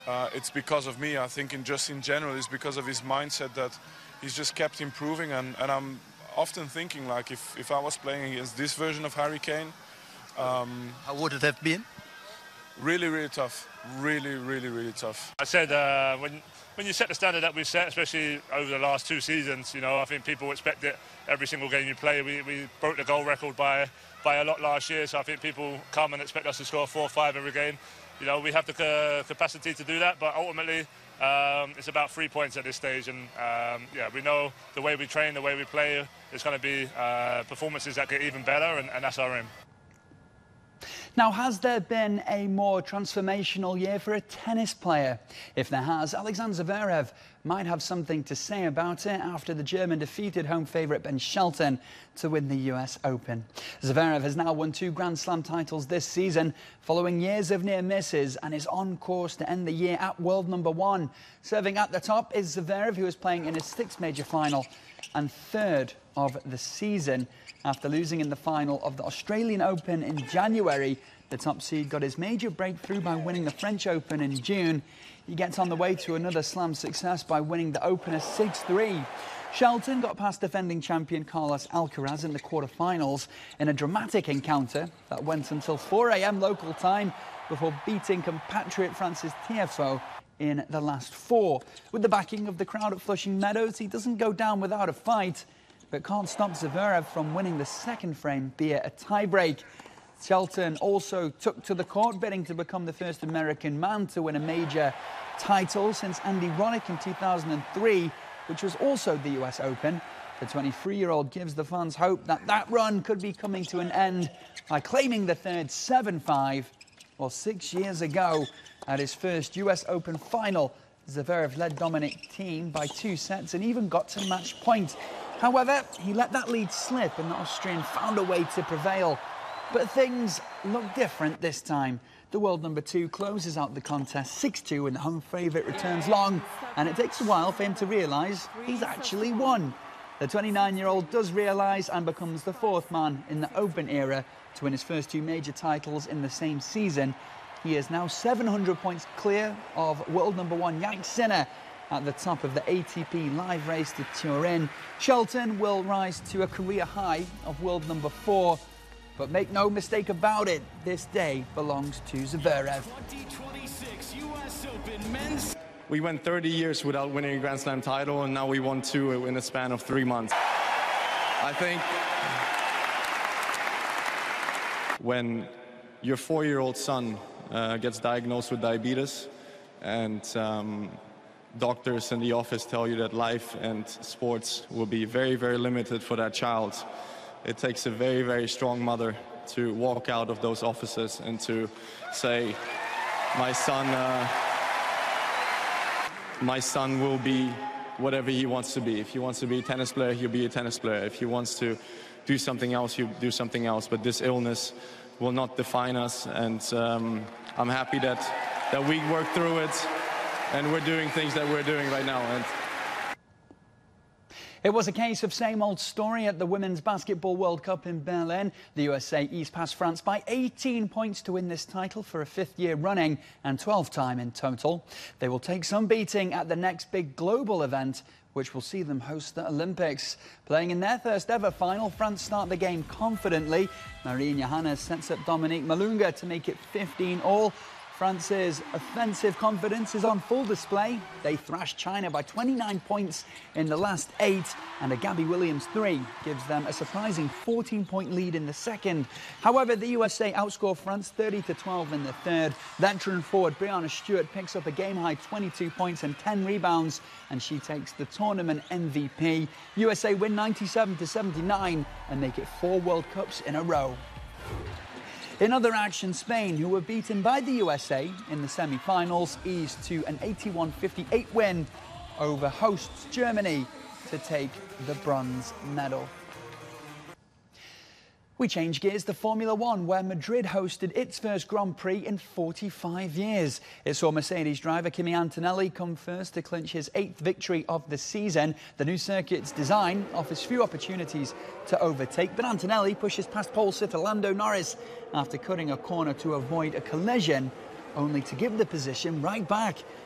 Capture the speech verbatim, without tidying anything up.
Uh, it's because of me. I think in just in general, it's because of his mindset that he's just kept improving. And, and I'm often thinking, like, if, if I was playing against this version of Harry Kane... Um, How would it have been? Really, really tough. Really, really, really tough. I said uh, when when you set the standard that we've set, especially over the last two seasons, you know, I think people expect it every single game you play. We, we broke the goal record by by a lot last year, so I think people come and expect us to score four or five every game. You know, we have the uh, capacity to do that, but ultimately um, it's about three points at this stage. And um, yeah, we know the way we train, the way we play, it's going to be uh, performances that get even better, and, and that's our aim. Now, has there been a more transformational year for a tennis player? If there has, Alexander Zverev might have something to say about it after the German defeated home favourite Ben Shelton to win the U S Open. Zverev has now won two Grand Slam titles this season, following years of near misses, and is on course to end the year at world number one. Serving at the top is Zverev, who is playing in his sixth major final and third of the season. After losing in the final of the Australian Open in January, the top seed got his major breakthrough by winning the French Open in June. He gets on the way to another slam success by winning the opener six three. Shelton got past defending champion Carlos Alcaraz in the quarterfinals in a dramatic encounter that went until four a m local time before beating compatriot Francis Tiafoe in the last four. With the backing of the crowd at Flushing Meadows, he doesn't go down without a fight, but can't stop Zverev from winning the second frame via a tiebreak. Shelton also took to the court, bidding to become the first American man to win a major title since Andy Roddick in two thousand three, which was also the U S Open. The twenty-three-year-old gives the fans hope that that run could be coming to an end by claiming the third seven five. Well, six years ago, at his first U S Open final, Zverev led Dominic Thiem by two sets and even got to match point. However, he let that lead slip and the Austrian found a way to prevail. But things look different this time. The world number two closes out the contest six two and the home favourite returns long, and it takes a while for him to realise he's actually won. The twenty-nine-year-old does realise and becomes the fourth man in the Open era to win his first two major titles in the same season. He is now seven hundred points clear of world number one Jannik Sinner at the top of the A T P live race to Turin. Shelton will rise to a career high of world number four. But make no mistake about it, this day belongs to Zverev. We went thirty years without winning a Grand Slam title, and now we won two in a span of three months. I think when your four-year-old son uh, gets diagnosed with diabetes, and um, doctors in the office tell you that life and sports will be very, very limited for that child, it takes a very, very strong mother to walk out of those offices and to say, my son, uh, my son will be whatever he wants to be. If he wants to be a tennis player, he'll be a tennis player. If he wants to do something else, he'll do something else. But this illness will not define us, and um, I'm happy that, that we worked through it, and we're doing things that we're doing right now. And it was a case of same old story at the Women's Basketball World Cup in Berlin. The U S A eased past France by eighteen points to win this title for a fifth year running and twelfth time in total. They will take some beating at the next big global event, which will see them host the Olympics. Playing in their first ever final, France start the game confidently. Marine Johannes sets up Dominique Malunga to make it fifteen all. France's offensive confidence is on full display. They thrashed China by twenty-nine points in the last eight, and a Gabby Williams three gives them a surprising fourteen point lead in the second. However, the U S A outscore France thirty to twelve in the third. Veteran forward Breanna Stewart picks up a game-high twenty-two points and ten rebounds, and she takes the tournament M V P. U S A win ninety-seven to seventy-nine and make it four World Cups in a row. In other action, Spain, who were beaten by the U S A in the semi-finals, eased to an eighty-one fifty-eight win over hosts Germany to take the bronze medal. We change gears to Formula One, where Madrid hosted its first Grand Prix in forty-five years. It saw Mercedes driver Kimi Antonelli come first to clinch his eighth victory of the season. The new circuit's design offers few opportunities to overtake, but Antonelli pushes past pole sitter Lando Norris after cutting a corner to avoid a collision only to give the position right back